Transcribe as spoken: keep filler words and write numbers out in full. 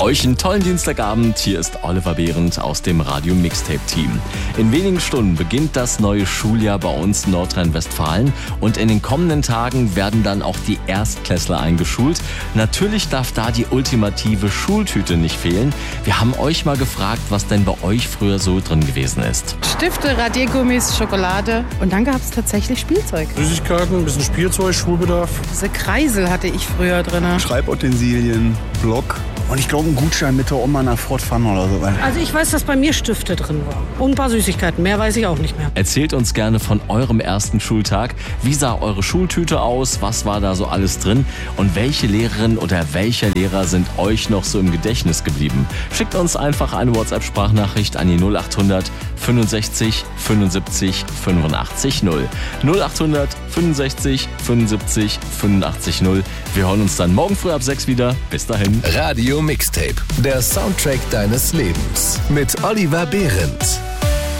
Euch einen tollen Dienstagabend. Hier ist Oliver Behrendt aus dem Radio Mixtape Team. In wenigen Stunden beginnt das neue Schuljahr bei uns in Nordrhein-Westfalen und in den kommenden Tagen werden dann auch die Erstklässler eingeschult. Natürlich darf da die ultimative Schultüte nicht fehlen. Wir haben euch mal gefragt, was denn bei euch früher so drin gewesen ist. Stifte, Radiergummis, Schokolade und dann gab es tatsächlich Spielzeug. Süßigkeiten, ein bisschen Spielzeug, Schulbedarf. Diese Kreisel hatte ich früher drin. Schreibutensilien, Block. Und ich glaube, ein Gutschein mit der Oma nach Fort Fun oder so. Also ich weiß, dass bei mir Stifte drin waren. Und ein paar Süßigkeiten. Mehr weiß ich auch nicht mehr. Erzählt uns gerne von eurem ersten Schultag. Wie sah eure Schultüte aus? Was war da so alles drin? Und welche Lehrerin oder welcher Lehrer sind euch noch so im Gedächtnis geblieben? Schickt uns einfach eine WhatsApp-Sprachnachricht an die null acht hundert fünfundsechzig fünfundsiebzig fünfundachtzig null. null acht hundert fünfundsechzig fünfundsiebzig fünfundachtzig null. Wir hören uns dann morgen früh ab sechs wieder. Bis dahin. Radio Mixtape, der Soundtrack deines Lebens mit Oliver Behrendt.